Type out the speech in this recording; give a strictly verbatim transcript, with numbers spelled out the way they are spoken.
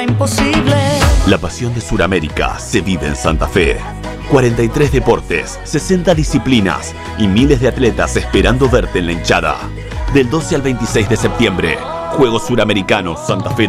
era imposible. La pasión de Sudamérica se vive en Santa Fe. cuarenta y tres deportes, sesenta disciplinas y miles de atletas esperando verte en la hinchada. Del doce al veintiséis de septiembre, Juegos Suramericanos Santa Fe